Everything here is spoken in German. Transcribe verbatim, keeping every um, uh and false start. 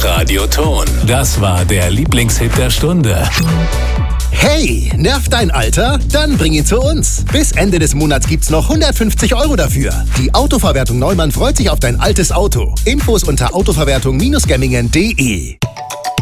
Radioton. Das war der Lieblingshit der Stunde. Hey, nervt dein Alter? Dann bring ihn zu uns. Bis Ende des Monats gibt's noch hundertfünfzig Euro dafür. Die Autoverwertung Neumann freut sich auf dein altes Auto. Infos unter autoverwertung Bindestrich gemmingen punkt de.